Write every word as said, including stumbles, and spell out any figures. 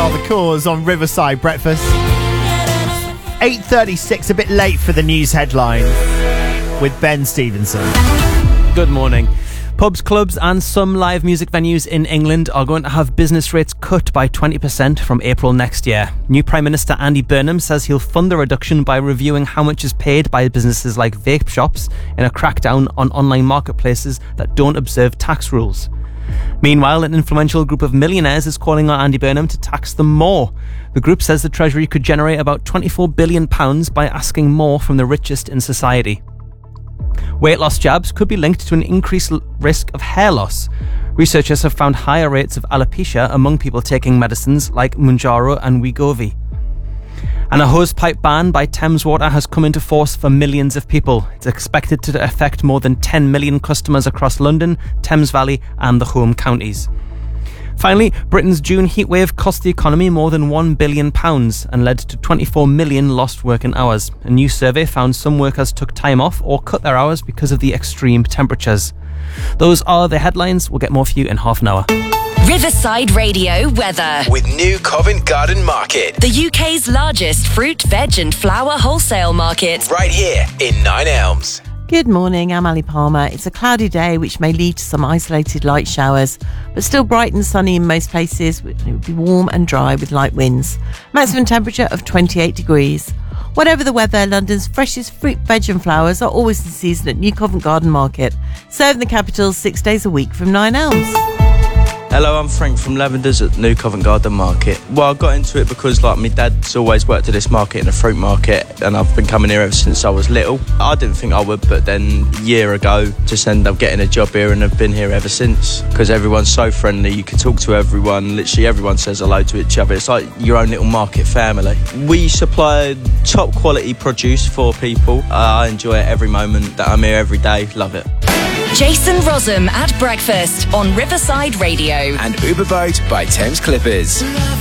are the cause on Riverside Breakfast. eight thirty-six, a bit late for the news headlines with Ben Stevenson. Good morning. Pubs, clubs and some live music venues in England are going to have business rates cut by twenty percent from April next year. New Prime Minister Andy Burnham says he'll fund the reduction by reviewing how much is paid by businesses like vape shops in a crackdown on online marketplaces that don't observe tax rules. Meanwhile, an influential group of millionaires is calling on Andy Burnham to tax them more. The group says the Treasury could generate about twenty-four billion pounds by asking more from the richest in society. Weight loss jabs could be linked to an increased risk of hair loss. Researchers have found higher rates of alopecia among people taking medicines like Mounjaro and Wegovy. And a hosepipe ban by Thames Water has come into force for millions of people. It's expected to affect more than ten million customers across London, Thames Valley and the home counties. Finally, Britain's June heatwave cost the economy more than one billion pounds and led to twenty-four million lost working hours. A new survey found some workers took time off or cut their hours because of the extreme temperatures. Those are the headlines. We'll get more for you in half an hour. Riverside Radio weather. With New Covent Garden Market. The U K's largest fruit, veg and flower wholesale market. Right here in Nine Elms. Good morning, I'm Ali Palmer. It's a cloudy day which may lead to some isolated light showers, but still bright and sunny in most places. It will be warm and dry with light winds. Maximum temperature of twenty-eight degrees. Whatever the weather, London's freshest fruit, veg and flowers are always in season at New Covent Garden Market, serving the capital six days a week from Nine Elms. Hello, I'm Frank from Lavenders at New Covent Garden Market. Well, I got into it because, like, my dad's always worked at this market in a fruit market, and I've been coming here ever since I was little. I didn't think I would, but then a year ago, just ended up getting a job here and have been here ever since. Because everyone's so friendly, you can talk to everyone, literally everyone says hello to each other. It's like your own little market family. We supply top quality produce for people. Uh, I enjoy it every moment that I'm here every day, love it. Jason Rossum at breakfast on Riverside Radio. And Uber Boat by Thames Clippers.